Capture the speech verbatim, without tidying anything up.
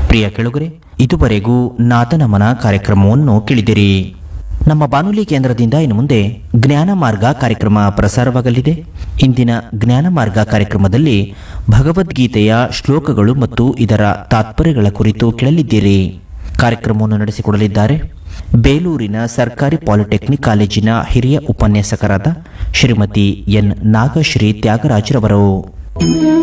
ಪ್ರಿಯ ಕೆಳುಗರೆ, ಇದುವರೆಗೂ ನಾದನಮನ ಕಾರ್ಯಕ್ರಮವನ್ನು ಕೇಳಿದಿರಿ. ನಮ್ಮ ಬಾನುಲಿ ಕೇಂದ್ರದಿಂದ ಇನ್ನು ಮುಂದೆ ಜ್ಞಾನ ಮಾರ್ಗ ಕಾರ್ಯಕ್ರಮ ಪ್ರಸಾರವಾಗಲಿದೆ. ಇಂದಿನ ಜ್ಞಾನ ಮಾರ್ಗ ಕಾರ್ಯಕ್ರಮದಲ್ಲಿ ಭಗವದ್ಗೀತೆಯ ಶ್ಲೋಕಗಳು ಮತ್ತು ಇದರ ತಾತ್ಪರ್ಯಗಳ ಕುರಿತು ಕೇಳಲಿದ್ದೀರಿ. ಕಾರ್ಯಕ್ರಮವನ್ನು ನಡೆಸಿಕೊಡಲಿದ್ದಾರೆ ಬೇಲೂರಿನ ಸರ್ಕಾರಿ ಪಾಲಿಟೆಕ್ನಿಕ್ ಕಾಲೇಜಿನ ಹಿರಿಯ ಉಪನ್ಯಾಸಕರಾದ ಶ್ರೀಮತಿ ಎನ್ ನಾಗಶ್ರೀ ತ್ಯಾಗರಾಜ್ರವರು.